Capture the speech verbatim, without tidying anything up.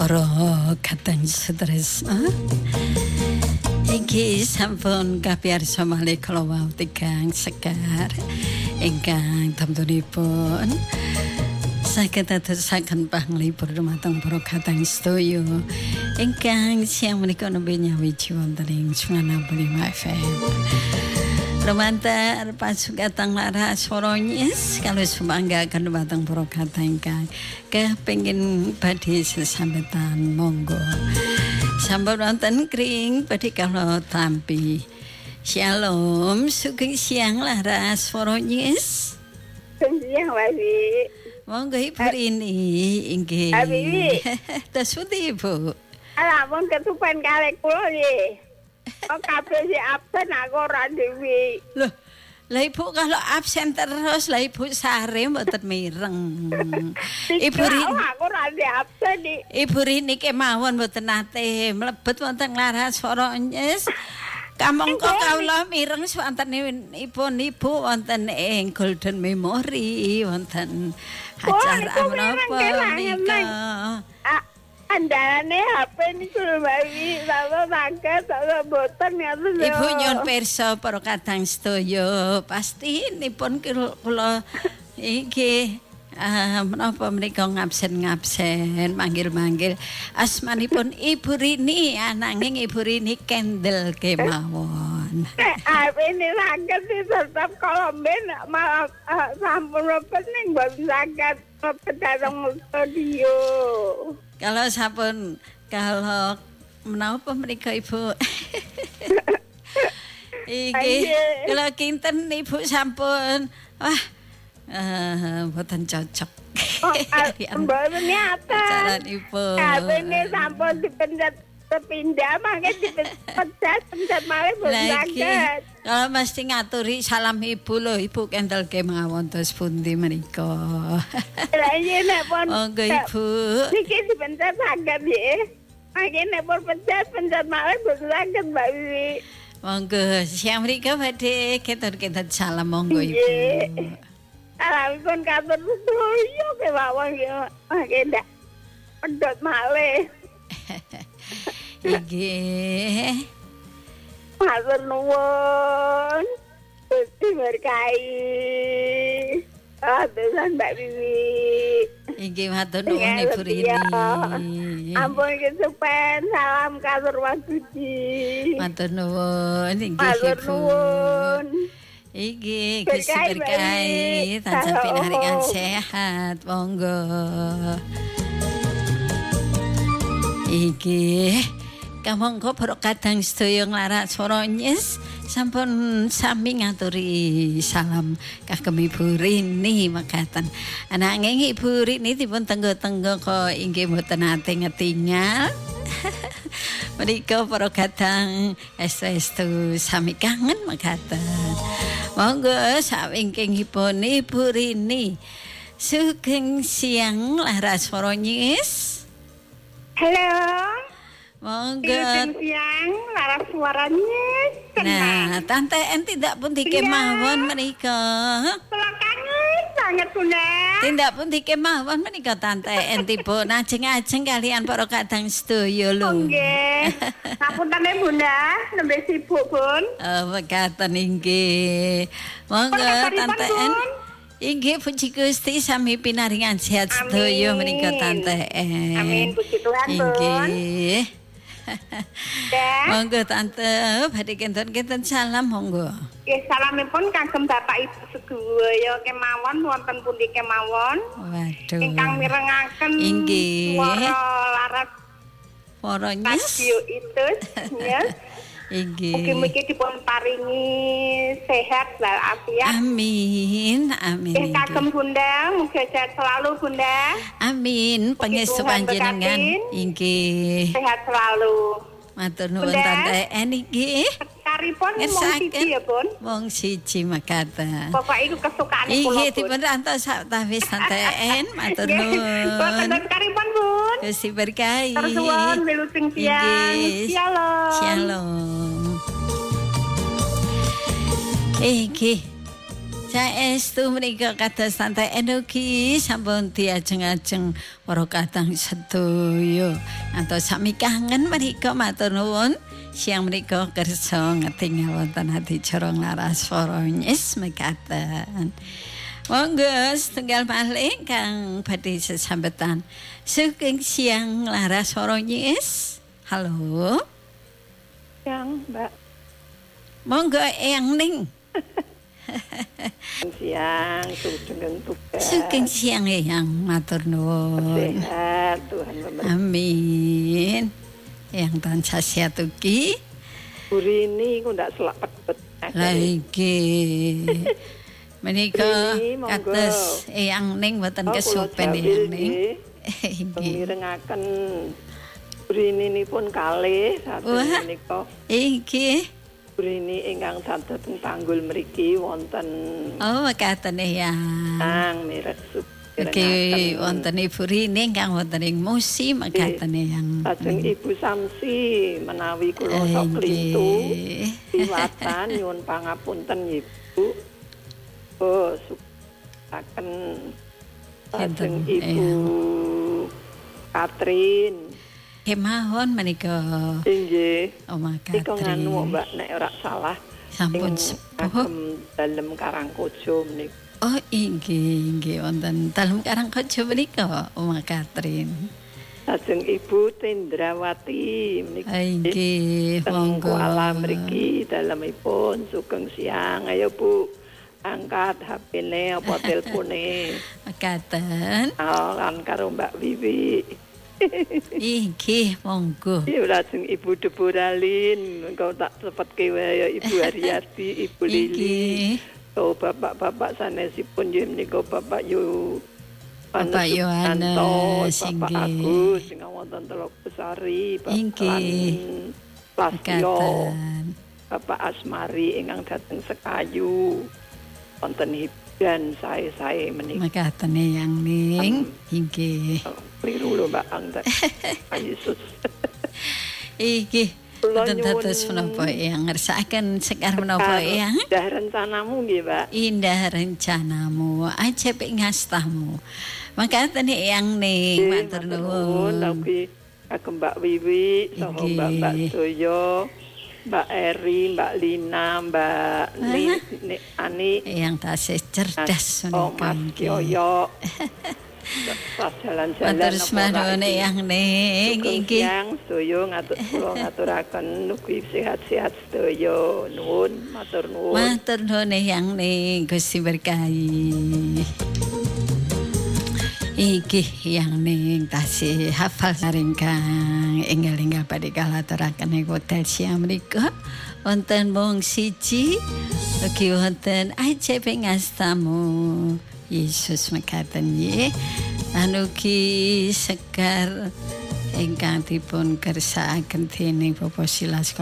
para kadang stres iki sampun kapiyarsa malih kala wau tigang sekar ingkang tamtunipun saged dadosaken panglipur dumateng para kadang sedaya ingkang siang menika nembe nyawiji wonten ing sembilan puluh lima F M. Romantar pasukatang laras soronyes kalau semangga akan dumateng para kadang ingkang kepengin badhe sesambetan monggo. Sampun wonten kring badhe kala tampi. Shalom, sugeng siang laras soronyes. Siang Wawi. Monggo Ibu Rini inggih. Abi. Tas pundi Ibu? Alamun ketupan kalih kula nggih. Kok kabeh si absen aku ora dhewe. Loh, lah Ibu kalau absen terus lah Ibu sare mboten mireng. Ibu Rini aku ora absen iki. Ibu Rini kemawon mboten nate mlebet wonten laras soronyes. Kamangka kawula mireng swantenipun Ibu wonten ing Golden Memory wonten acara menapa menika. Andane H P niku lho Mbak, sama mangga sama boten ngoten lho. Ibu nyuwun pirsa para kadang sedaya, pasti nipun kula iki uh, menapa menika ngabsen-ngabsen manggil-manggil asmanipun Ibu Rini ananging Ibu Rini Kendel kemawon. H P ini saged tetep kolomben malah sampun mlebet ning mboten saged mlebet dateng studio. Kalau sampun kalau menapa menika Ibu? Iki kalau kinten Ibu sampun wah eh mboten cocok. Mboten nyata. Ajaran Ibu. Kabeh sampun dipencet pindah mangke dipencet pencet malih mboten saged. Kalau mesti ngaturi salam Ibu lho, Ibu Kendel kemawon tos pundi menika. Lah iya nek pun. Monggo Ibu. Niki dipencet saged nggih. Mangke nek pun pencet pencet malih mboten saged Mbak Wiwi. Monggo siang mriko badhe ketur-ketur salam monggo Ibu. Salamipun katur sedaya kemawon nggih. Mangke ndak pedhot malih. Nggih. Matur nuwun. Gusti berkahi. Adusan Mbak Wiwi. Inggih matur nuwun Ibu Rini. Ampun kesupen salam katur waduji. Matur nuwun inggih Matur Ibu. nuwun. Inggih Gusti berkahi tansah pinaringan sehat monggo. Inggih kamangka para kadang sedaya nglaras soronyes sampun sami ngaturi salam kagem Ibu Rini mekaten. Ananging Ibu Rini dipun tenggo-tenggo kok inggih mboten nate ngetingal. Menika para kadang estu sami kangen mekaten. Monggo sawingkingipun Ibu Rini. Sugeng siang laras soronyes. Halo. Monggo. Siang laras suaranya. Nah, Tante En tidak pun dikemawon menika. Kula kangen sangat Bunda. Tidak pun dikemawon menika Tante En tiba ajeng-ajeng kalian para kadang sedaya lho. Nggih. Ngapunten Bunda, nembe sibuk Bun. Oh, mekaten inggih. Monggo Tante En. Inggih puji Gusti sami pinaringan sehat sedaya menika Tante En. Amin puji Tuhan Bun. Inggih. Monggo Tante, badhe kenten-kenten salam monggo. Nggih, salamipun kagem Bapak Ibu sedaya kemawon wonten pundi kemawon. Waduh. Ingkang mirengaken inggih. Swara laras para nyes. Radio itu ya. Inggih. Mugi-mugi dipun paringi sehat walafiat. Amin. Amin. Nggih kagem Bunda, mugi sehat selalu Bunda. Amin. Pangestu panjenengan inggih. Sehat selalu. Matur nuwun Tante En inggih. Karipun mung siji ya, Bun. Mung siji mekaten. Bapak iku kesukaane kula. Inggih dipun rantos sawetawis Tante En. Matur nuwun. Boten karipun, Bun. Gusti berkahi. Tersuwun wilujeng siang. Shalom. Shalom. Inggih. Saestu menika kados santai enogi sampun diajeng-ajeng para kadang sedaya. Antos sami kangen menika matur nuwun. Siang menika kersa ngetingal wonten adicara Laraswara nyis mekaten. Monggo setunggal malih kang badhe sesambetan. Sugeng siang Laraswara nyis. Halo. Siang, Mbak. Monggo Eyang Ning. Siang, sugeng tugas. Sugeng siang Eyang, matur nuwun. Sehat, Tuhan memberi. Amin. Yang tansah sehat ugi. Burini ku ndak selak pedhot. Lah iki. Menika Burini, monggo. kados Eyang Ning mboten Oh, kesupen kula Eyang jawil, Ning. nggih. Nggih. Mirengaken burinipun kalih saten Wah. menika. Iki. Burini ingkang sadateng tanggul mriki wonten Oh, mekaten Eyang. ang mirek sup. Iki wonten Ibu Rini ingkang wonten ing Musi mekaten Eyang. Lajeng Ibu Samsi menawi kula sok klintu liwatan nyuwun pangapunten Ibu. Oh, sukaken lajeng Enten, Ibu Katrin. Kemahon menika Inggih. Oma Nika Katri. nganu Mbak nek ora salah. Sampun ing sepuh. agem dalem Karangkojo menika. Oh inggih, inggih wonten dalem Karangkojo menika Oma Katrin. Lajeng Ibu Tendrawati menika. Ah, inggih, monggo. Kuala mriki dalemipun sugeng siang. Ayo Bu, angkat H P-ne apa telpone. Mekaten. Lan karo Mbak Wiwi. Inggih, monggo. Iya lajeng Ibu Deboralin, engkau tak sepetke wae ya Ibu Haryati, Ibu Lili. Inggih. Oh bapak-bapak sanesipun nggih menika Bapak Yu Bapak Yohanes, Bapak inggih. Agus sing wonten Telogosari, Bapak Inggih. Plasio, Mekaten. Bapak Asmari ingkang dateng Sekayu. Wonten hiburan sae-sae menika. Mekaten Eyang Ning. Inggih. Oh, Keliru lho Mbak Angga. Yesus. Inggih. Kula Mboten nyuwun- dados menapa Eyang ngersakaken sekar menapa Eyang? Dah rencanamu nggih, Mbak. Indah rencanamu, ajab ing ngastamu. Makaten Eyang Ning, matur nuwun. Tapi kagem Mbak Wiwi, saha Inggih. Mbak Mbak Doyo, Mbak Eri, Mbak Lina, Mbak Ni, Ni Ani, Eyang tasih cerdas oh menika. Mas Yoyo. Pas jalan-jalan Matur apa semadono ora iki? Eyang Ning, Sugeng inggih. siang sedaya ngatur kula ngaturaken mugi sehat-sehat sedaya. Nuwun, matur nuwun. Matur nuwun Eyang Ning, Gusti berkahi. Iki yang ning tasih hafal saringkang enggal-enggal badhe kalaturaken ing hotel siang menika wonten mung siji ugi wonten ajab ing ngastamu Yesus mekaten nggih lan ugi sekar ingkang dipun kersakaken dening Bapak Silas